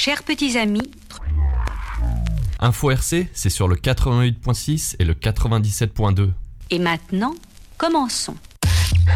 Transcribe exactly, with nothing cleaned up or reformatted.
Chers petits amis, Info R C, c'est sur le quatre-vingt-huit point six et le quatre-vingt-dix-sept point deux. et maintenant, commençons.